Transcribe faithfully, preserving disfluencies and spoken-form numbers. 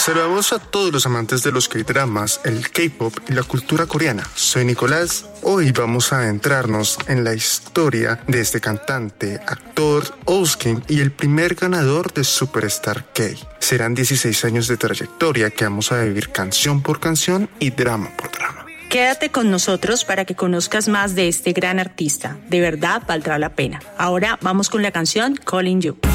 Saludamos a todos los amantes de los K-dramas, el K-pop y la cultura coreana. Soy Nicolás. Hoy vamos a adentrarnos en la historia de este cantante, actor, Oskin y el primer ganador de Superstar K. Serán dieciséis años de trayectoria que vamos a vivir canción por canción y drama por drama. Quédate con nosotros para que conozcas más de este gran artista. De verdad valdrá la pena. Ahora vamos con la canción Calling You.